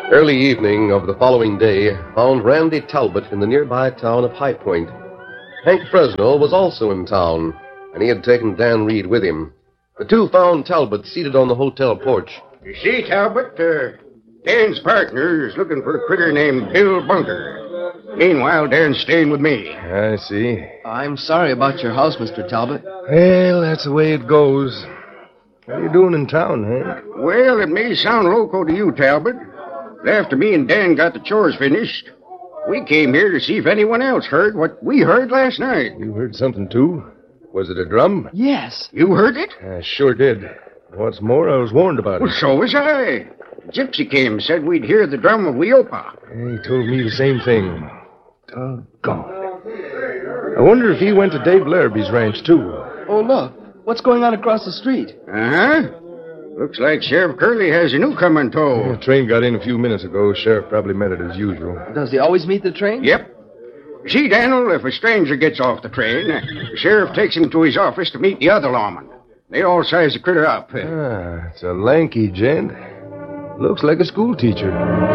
Early evening of the following day found Randy Talbot in the nearby town of High Point. Hank Fresno was also in town, and he had taken Dan Reed with him. The two found Talbot seated on the hotel porch. You see, Talbot, Dan's partner is looking for a critter named Bill Bunker. Meanwhile, Dan's staying with me. I see. I'm sorry about your house, Mr. Talbot. Well, that's the way it goes. What are you doing in town, Hank? Well, it may sound loco to you, Talbot. But after me and Dan got the chores finished, we came here to see if anyone else heard what we heard last night. You heard something, too? Was it a drum? Yes. You heard it? I sure did. What's more, I was warned about Well, it. so was I. Gypsy came and said we'd hear the drum of Weopa. He told me the same thing. Doggone. I wonder if he went to Dave Larrabee's ranch, too. Oh, look. What's going on across the street? Uh-huh. Looks like Sheriff Curley has a newcomer in tow. The train got in a few minutes ago. Sheriff probably met it as usual. Does he always meet the train? Yep. See, Daniel, if a stranger gets off the train, the sheriff takes him to his office to meet the other lawmen. They all size the critter up. It's a lanky gent. Looks like a school teacher.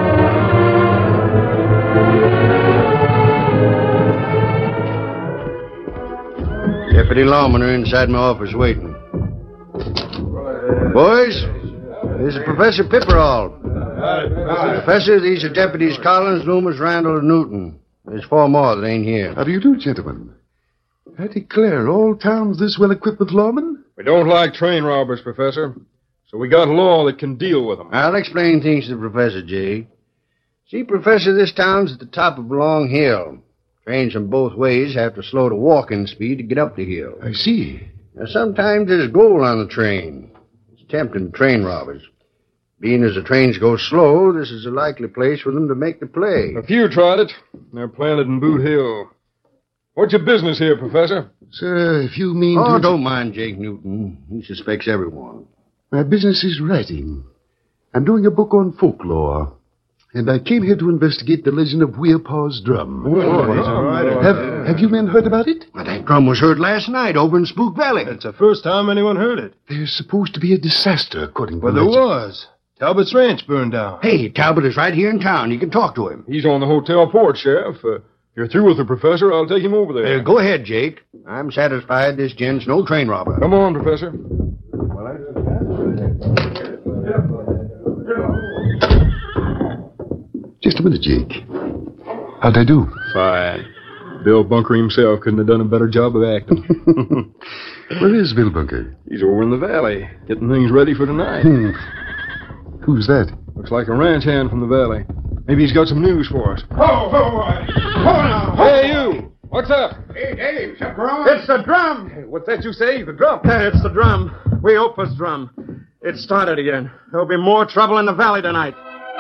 Deputy lawmen are inside my office waiting. Boys, this is Professor Pipperall. Professor, these are Deputies Collins, Loomis, Randall, and Newton. There's four more that ain't here. How do you do, gentlemen? I declare, all towns this well equipped with lawmen? We don't like train robbers, Professor. So we got a law that can deal with them. I'll explain things to the Professor, Jay. See, Professor, this town's at the top of a long hill. Trains from both ways have to slow to walking speed to get up the hill. I see. Now, sometimes there's gold on the train. It's tempting to train robbers. Being as the trains go slow, this is a likely place for them to make the play. A few tried it. They're planted in Boot Hill. What's your business here, Professor? Sir, if you mean Oh, to... don't mind Jake Newton. He suspects everyone. My business is writing. I'm doing a book on folklore. And I came here to investigate the legend of Weopaw's drum. Have you men heard about it? Well, that drum was heard last night over in Spook Valley. It's the first time anyone heard it. There's supposed to be a disaster, according to Well, there was. Talbot's ranch burned down. Hey, Talbot is right here in town. You can talk to him. He's on the hotel porch, Sheriff. If you're through with the Professor, I'll take him over there. Go ahead, Jake. I'm satisfied this gent's no train robber. Come on, Professor. Just a minute, Jake. How'd I do? Fine. Bill Bunker himself couldn't have done a better job of acting. Where is Bill Bunker? He's over in the valley, getting things ready for tonight. Who's that? Looks like a ranch hand from the valley. Maybe he's got some news for us. Hey, you! What's up? Hey, Dave, something wrong? It's the drum! What's that you say? The drum? It's the drum. Weopa's drum. It started again. There'll be more trouble in the valley tonight.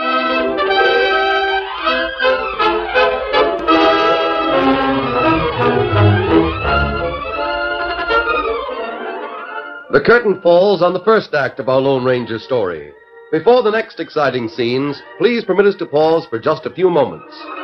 The curtain falls on the first act of our Lone Ranger story. Before the next exciting scenes, please permit us to pause for just a few moments.